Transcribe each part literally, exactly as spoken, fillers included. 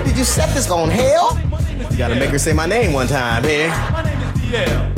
did you set this on, hell? You gotta make her say my name one time here. My name is D L.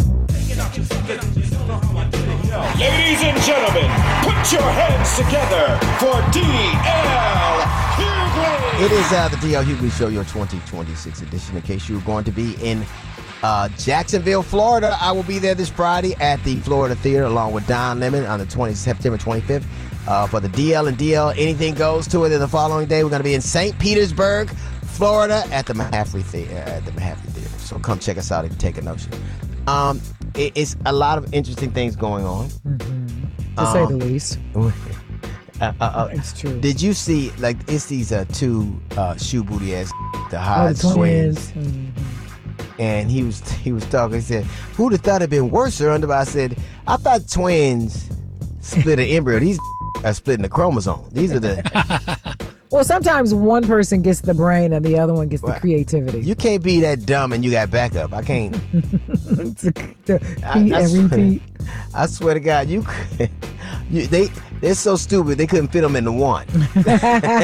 Ladies and gentlemen, put your hands together for D L Hughley. It is uh, the D L Hughley Show, your twenty twenty-six edition. In case you were going to be in uh, Jacksonville, Florida, I will be there this Friday at the Florida Theater along with Don Lemon on the twentieth, September twenty-fifth uh, for the D L and D L Anything Goes tour. Then the following day, we're going to be in Saint Petersburg, Florida at the Mahaffey Theater. At the Mahaffey Theater. So come check us out if you take a notion. Um, it, it's a lot of interesting things going on. Mm-hmm. To um, say the least. uh, uh, uh, it's true. Did you see, like, it's these uh, two uh, shoe booty ass, the Oh, Hodge the twins. twins. Mm-hmm. And he was he was talking. He said, "Who'd have thought it'd been worse?" Under, I said, "I thought twins split an embryo. These are splitting the chromosome. These are the." Well, sometimes one person gets the brain and the other one gets Well, the creativity. You can't be that dumb and you got backup. I can't. to, to I, repeat I and swear, repeat. I swear to God, you, you they they're so stupid they couldn't fit them into one. They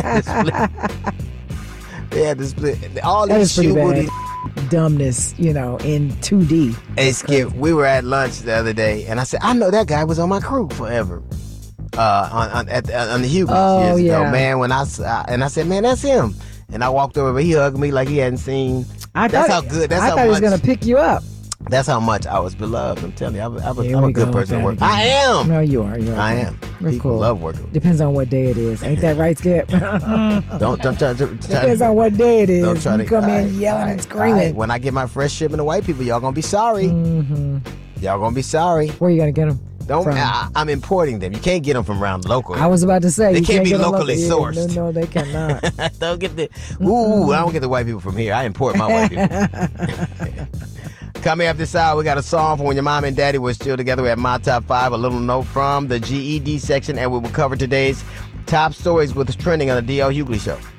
had to split all That these is pretty shoe bad. booties. Dumbness, you know, in two D. Hey, Skip, we were at lunch the other day, and I said, I know that guy was on my crew forever. Uh, on on, at, on the Hughley Oh, years ago, yeah. man. When I s- I- and I said, man, that's him. And I walked over, but he hugged me like he hadn't seen. I That's thought, how good. That's I how thought he was much. gonna pick you up. That's how much I was beloved. I'm telling you, I was, I was, Here I'm a we good go person to with work. that I again. am. No, you are. You are. I am. We're People cool. love working with me. Depends on what day it is. Ain't that right, Skip? Don't don't try to. Depends on what day it is. Don't try you to come all in right, yelling all and right, screaming. all right. When I get my fresh shipment of white people, y'all gonna be sorry. Mm-hmm. Y'all gonna be sorry. Where you gonna get them? Don't. From? I, I'm importing them. You can't get them from around local. I was about to say They you can't be get 'em locally local- sourced. No, no, they cannot. Don't get the. Ooh, I don't get the white people from here. I import my white people. Coming up this hour, we got a song for when your mom and daddy were still together. We have my top five, a little note from the G E D section, and we will cover today's top stories with trending on the D L Hughley Show.